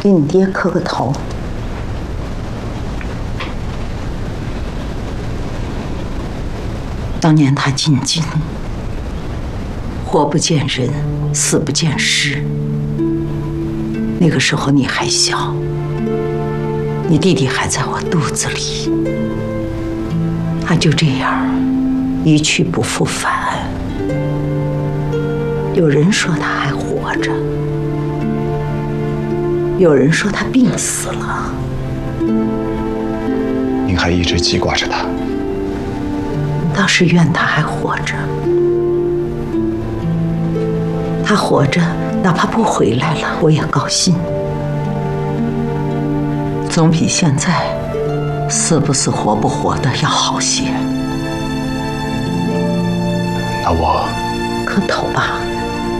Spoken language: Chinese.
给你爹磕个头。当年他进京，活不见人，死不见尸。那个时候你还小，你弟弟还在我肚子里，他就这样一去不复返。有人说他还活着，有人说他病死了。 您还一直记挂着他？ 倒是怨他还活着。他活着，哪怕不回来了，我也高兴。总比现在死不死活不活的要好些。 那我磕头吧。